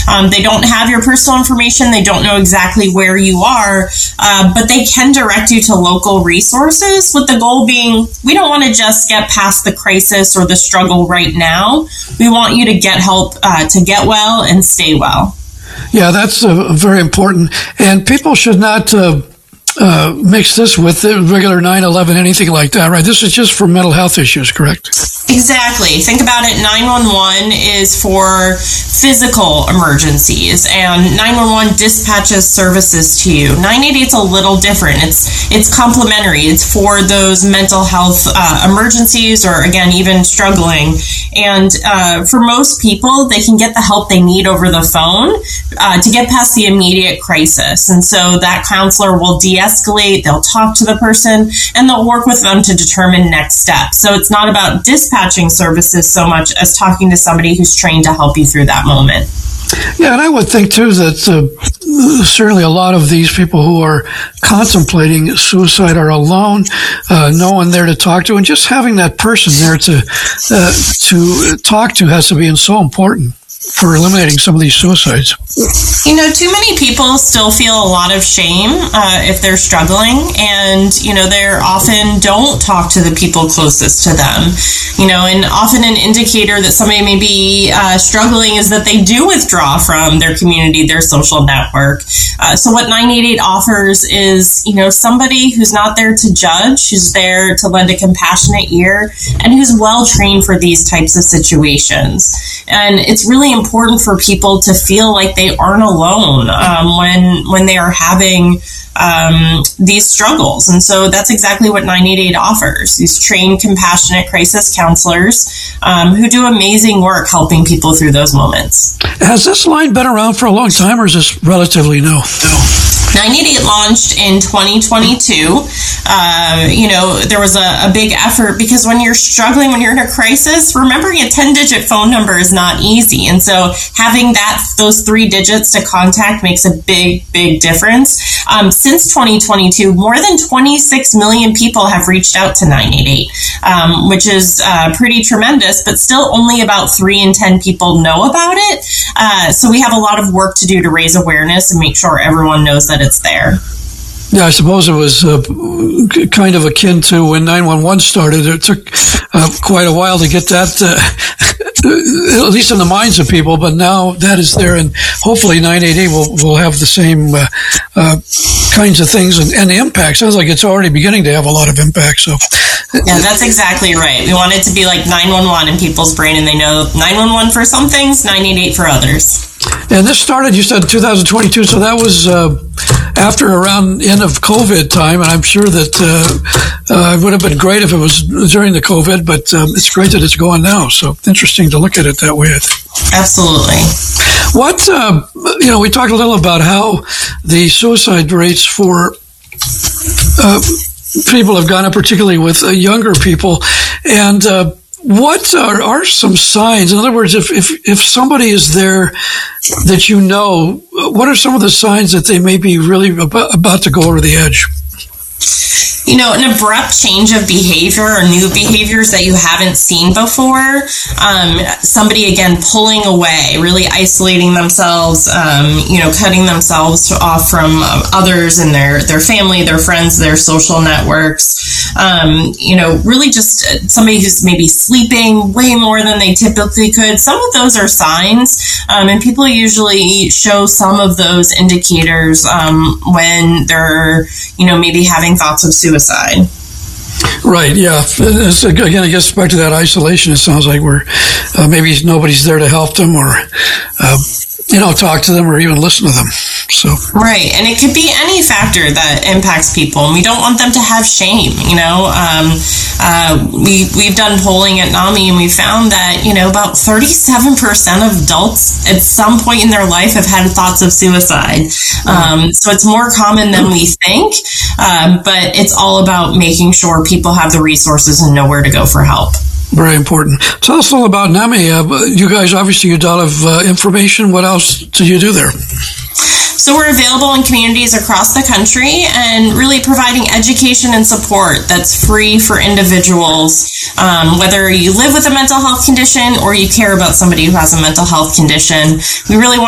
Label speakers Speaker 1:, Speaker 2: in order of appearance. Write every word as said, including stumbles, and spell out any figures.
Speaker 1: Um, they don't have your personal information. They don't know exactly where you are, uh, but they can direct you to local resources, with the goal being we don't want to just get past the crisis or the struggle right now. We want you to get help uh, to get well and stay well.
Speaker 2: Yeah, that's uh, very important. And people should not uh, uh, mix this with the regular nine eleven, anything like that, right? This is just for mental health issues, correct?
Speaker 1: Exactly. Think about it. nine one one is for physical emergencies, and nine one one dispatches services to you. nine eight eight is a little different. It's it's complementary. It's for those mental health uh, emergencies, or again, even struggling. And uh, for most people, they can get the help they need over the phone uh, to get past the immediate crisis. And so that counselor will de-escalate. They'll talk to the person, and they'll work with them to determine next steps. So it's not about dispatching services so much as talking to somebody who's trained to help you through that moment.
Speaker 2: Yeah, and I would think, too, that uh, certainly a lot of these people who are contemplating suicide are alone, uh, no one there to talk to, and just having that person there to uh, to talk to has to be so important for eliminating some of these suicides.
Speaker 1: You know, too many people still feel a lot of shame uh, if they're struggling, and, you know, they often don't talk to the people closest to them. You know, and often an indicator that somebody may be uh, struggling is that they do withdraw from their community, their social network. Uh, so what nine eight eight offers is, you know, somebody who's not there to judge, who's there to lend a compassionate ear, and who's well trained for these types of situations. And it's really important for people to feel like they aren't alone um, when when they are having um, these struggles. And so that's exactly what nine eight eight offers, these trained, compassionate crisis counselors um, who do amazing work helping people through those moments.
Speaker 2: Has this line been around for a long time, or is this relatively new?
Speaker 1: nine eight eight launched in twenty twenty-two. Uh, you know, there was a, a big effort because when you're struggling, when you're in a crisis, remembering a ten-digit phone number is not easy. And so having that, those three digits to contact makes a big, big difference. Um, since twenty twenty-two, more than twenty-six million people have reached out to nine eight eight, um, which is uh, pretty tremendous, but still only about three in ten people know about it. Uh, so we have a lot of work to do to raise awareness and make sure everyone knows that it's there.
Speaker 2: Yeah, I suppose it was uh, kind of akin to when nine one one started. It took uh, quite a while to get that, uh, at least in the minds of people, but now that is there, and hopefully nine eight eight will, will have the same uh, uh, kinds of things and, and impact. Sounds like it's already beginning to have a lot of impact. So,
Speaker 1: yeah, that's exactly right. We want it to be like nine one one in people's brain, and they know nine one one for some things, nine eight eight for others.
Speaker 2: And this started, you said, two thousand twenty-two, so that was uh, after around end of COVID time, and I'm sure that uh, uh, it would have been great if it was during the COVID, but um, it's great that it's going now, so interesting to look at it that way, I think.
Speaker 1: Absolutely.
Speaker 2: What, uh, you know, we talked a little about how the suicide rates for uh, people have gone up, particularly with uh, younger people, and uh, what are, are some signs? In other words, if, if, if somebody is there that you know, what are some of the signs that they may be really about, about to go over the edge?
Speaker 1: You know, an abrupt change of behavior or new behaviors that you haven't seen before. Um, somebody, again, pulling away, really isolating themselves, um, you know, cutting themselves off from others and their, their family, their friends, their social networks. Um, you know, really just somebody who's maybe sleeping way more than they typically could. Some of those are signs, um, and people usually show some of those indicators um, when they're, you know, maybe having thoughts of suicide.
Speaker 2: Right, yeah. It's, again, I guess back to that isolation, it sounds like we're uh, maybe nobody's there to help them or, uh, you know, talk to them or even listen to them. So
Speaker 1: right, and it could be any factor that impacts people, and we don't want them to have shame. You know, um, uh, we we've done polling at NAMI, and we found that you know about thirty-seven percent of adults at some point in their life have had thoughts of suicide. Um, so it's more common than we think, um, but it's all about making sure people have the resources and know where to go for help.
Speaker 2: Very important. Tell us a little about NAMI. Uh, you guys, obviously, you do a lot of uh, information. What else do you do there?
Speaker 1: So we're available in communities across the country and really providing education and support that's free for individuals, um, whether you live with a mental health condition or you care about somebody who has a mental health condition. We really want